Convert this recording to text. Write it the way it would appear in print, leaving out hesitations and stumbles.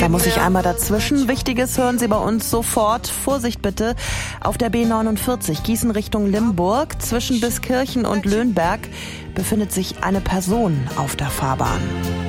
Da muss ich einmal dazwischen. Wichtiges hören Sie bei uns sofort. Vorsicht bitte. Auf der B49 Gießen Richtung Limburg zwischen Biskirchen und Löhnberg befindet sich eine Person auf der Fahrbahn.